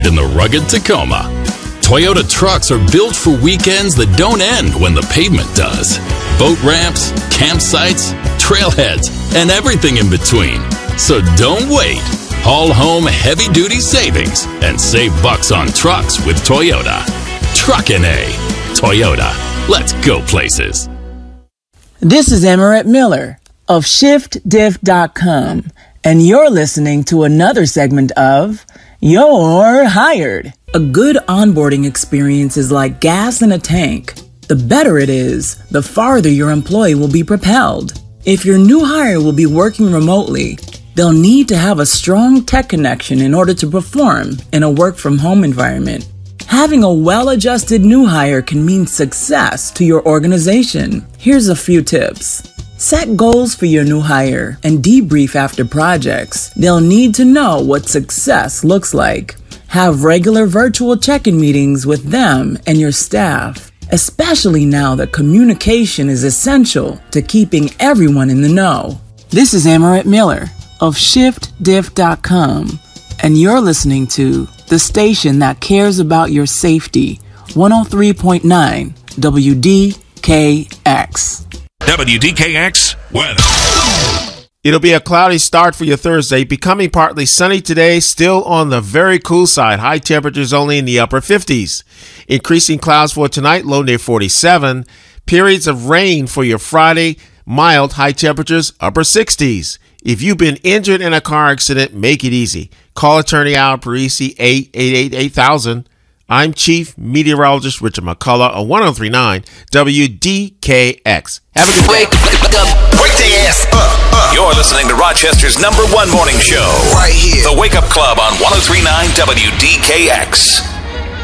in the rugged Tacoma. Toyota trucks are built for weekends that don't end when the pavement does. Boat ramps, campsites, trailheads, and everything in between. So don't wait. Haul home heavy-duty savings and save bucks on trucks with Toyota. Truckin' A. Toyota. Let's go places. This is Emmeret Miller of ShiftDiff.com, and you're listening to another segment of You're Hired. A good onboarding experience is like gas in a tank. The better it is, the farther your employee will be propelled. If your new hire will be working remotely, they'll need to have a strong tech connection in order to perform in a work-from-home environment. Having a well-adjusted new hire can mean success to your organization. Here's a few tips. Set goals for your new hire and debrief after projects. They'll need to know what success looks like. Have regular virtual check-in meetings with them and your staff, especially now that communication is essential to keeping everyone in the know. This is Emmeret Miller of ShiftDiff.com, and you're listening to the station that cares about your safety, 103.9 WDKX. WDKX weather. It'll be a cloudy start for your Thursday, becoming partly sunny today, still on the very cool side. High temperatures only in the upper 50s. Increasing clouds for tonight, low near 47. Periods of rain for your Friday, mild, high temperatures, upper 60s. If you've been injured in a car accident, make it easy. Call attorney Al Parisi, 888-8000. I'm Chief Meteorologist Richard McCullough on 103.9 WDKX. Have a good day. Wake the ass up. You're listening to Rochester's #1 morning show. Right here. The Wake Up Club on 103.9 WDKX.